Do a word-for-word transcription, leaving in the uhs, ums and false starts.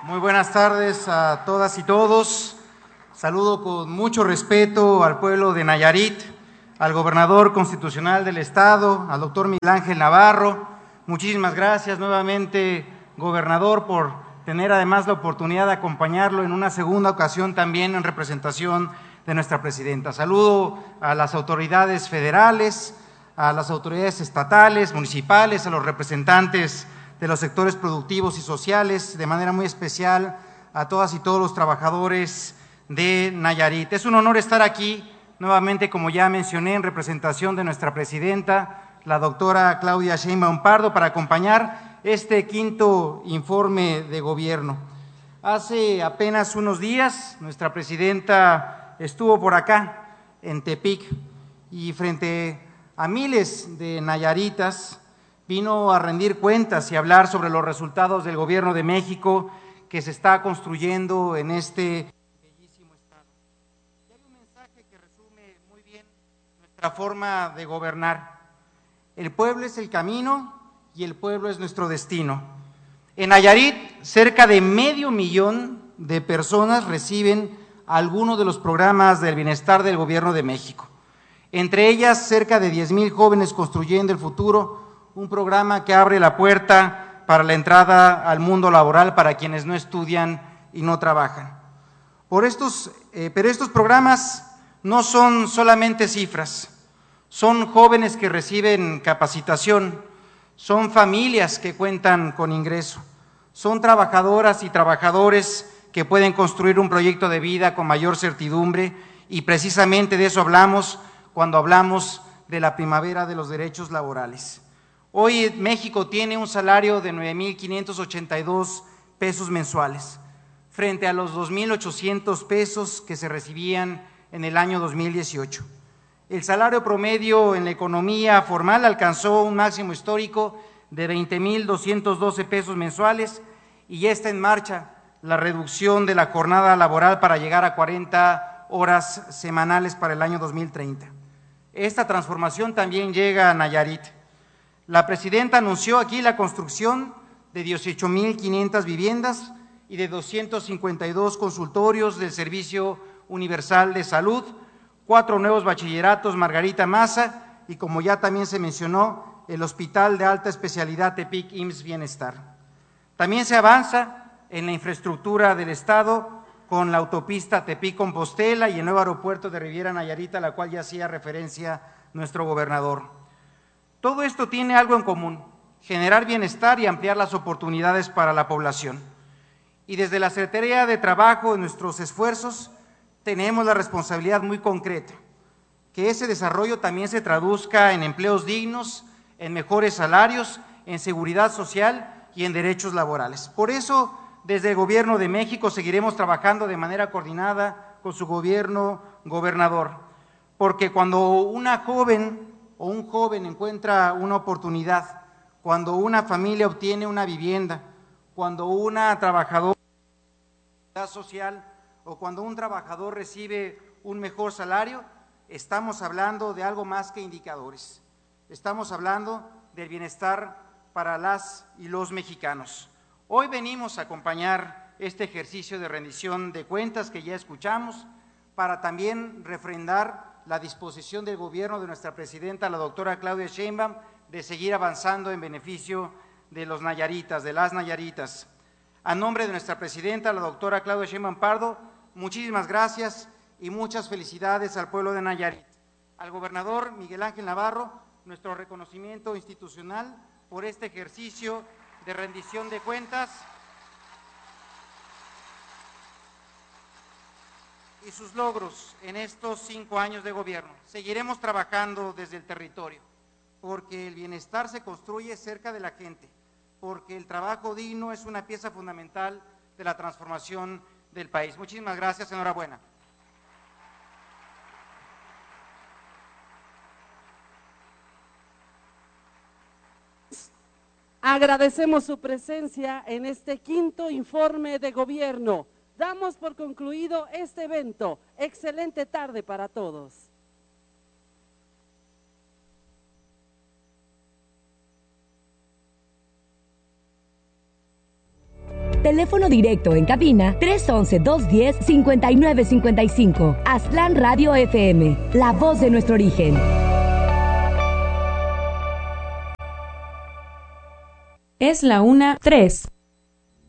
Muy buenas tardes a todas y todos. Saludo con mucho respeto al pueblo de Nayarit, al gobernador constitucional del estado, al doctor Miguel Ángel Navarro. Muchísimas gracias nuevamente, gobernador, por tener además la oportunidad de acompañarlo en una segunda ocasión también en representación de nuestra presidenta. Saludo a las autoridades federales, a las autoridades estatales, municipales, a los representantes de los sectores productivos y sociales, de manera muy especial a todas y todos los trabajadores de Nayarit. Es un honor estar aquí nuevamente, como ya mencioné, en representación de nuestra presidenta, la doctora Claudia Sheinbaum Pardo, para acompañar este quinto informe de gobierno. Hace apenas unos días, nuestra presidenta estuvo por acá, en Tepic, y frente a miles de nayaritas, vino a rendir cuentas y hablar sobre los resultados del gobierno de México que se está construyendo en este bellísimo estado. Y hay un mensaje que resume muy bien nuestra forma de gobernar. El pueblo es el camino y el pueblo es nuestro destino. En Nayarit, cerca de medio millón de personas reciben alguno de los programas del bienestar del gobierno de México. Entre ellas, cerca de diez mil jóvenes construyendo el futuro, un programa que abre la puerta para la entrada al mundo laboral para quienes no estudian y no trabajan. Por estos, eh, pero estos programas no son solamente cifras, son jóvenes que reciben capacitación, son familias que cuentan con ingreso, son trabajadoras y trabajadores que pueden construir un proyecto de vida con mayor certidumbre, y precisamente de eso hablamos cuando hablamos de la primavera de los derechos laborales. Hoy México tiene un salario de nueve mil quinientos ochenta y dos pesos mensuales, frente a los dos mil ochocientos pesos que se recibían en el año dos mil dieciocho. El salario promedio en la economía formal alcanzó un máximo histórico de veinte mil doscientos doce pesos mensuales, y ya está en marcha la reducción de la jornada laboral para llegar a cuarenta horas semanales para el año dos mil treinta. Esta transformación también llega a Nayarit. La presidenta anunció aquí la construcción de dieciocho mil quinientas viviendas y de doscientos cincuenta y dos consultorios del Servicio Universal de Salud, cuatro nuevos bachilleratos Margarita Maza y, como ya también se mencionó, el Hospital de Alta Especialidad Tepic I M S S Bienestar. También se avanza en la infraestructura del Estado con la autopista Tepic-Compostela y el nuevo aeropuerto de Riviera Nayarit, a la cual ya hacía referencia nuestro gobernador. Todo esto tiene algo en común: generar bienestar y ampliar las oportunidades para la población. Y desde la Secretaría de Trabajo, en nuestros esfuerzos, tenemos la responsabilidad muy concreta, que ese desarrollo también se traduzca en empleos dignos, en mejores salarios, en seguridad social y en derechos laborales. Por eso, desde el Gobierno de México seguiremos trabajando de manera coordinada con su gobierno, gobernador, porque cuando una joven o un joven encuentra una oportunidad, cuando una familia obtiene una vivienda, cuando una trabajadora social o cuando un trabajador recibe un mejor salario, estamos hablando de algo más que indicadores. Estamos hablando del bienestar para las y los mexicanos. Hoy venimos a acompañar este ejercicio de rendición de cuentas que ya escuchamos, para también refrendar la disposición del gobierno de nuestra presidenta, la doctora Claudia Sheinbaum, de seguir avanzando en beneficio de los nayaritas, de las nayaritas. A nombre de nuestra presidenta, la doctora Claudia Sheinbaum Pardo, muchísimas gracias y muchas felicidades al pueblo de Nayarit. Al gobernador Miguel Ángel Navarro, nuestro reconocimiento institucional por este ejercicio de rendición de cuentas y sus logros en estos cinco años de gobierno. Seguiremos trabajando desde el territorio, porque el bienestar se construye cerca de la gente, porque el trabajo digno es una pieza fundamental de la transformación del país. Muchísimas gracias, enhorabuena. Agradecemos su presencia en este quinto informe de gobierno. Damos por concluido este evento. Excelente tarde para todos. Teléfono directo en cabina tres once, dos diez, cincuenta y nueve cincuenta y cinco. Aztlán Radio F M, la voz de nuestro origen. Es la una, tres.